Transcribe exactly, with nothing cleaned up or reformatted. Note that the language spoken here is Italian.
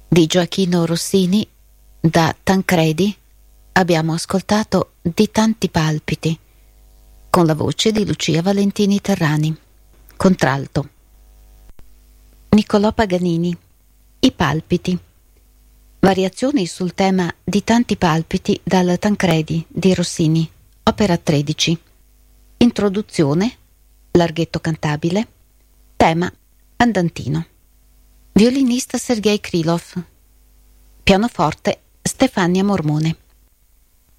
di Gioachino Rossini. Da Tancredi abbiamo ascoltato Di tanti palpiti, con la voce di Lucia Valentini Terrani. Contralto. Niccolò Paganini, I palpiti. Variazioni sul tema Di tanti palpiti dal Tancredi di Rossini, opera tredici. Introduzione, larghetto cantabile. Tema, andantino. Violinista Sergei Krylov. Pianoforte, Stefania Mormone.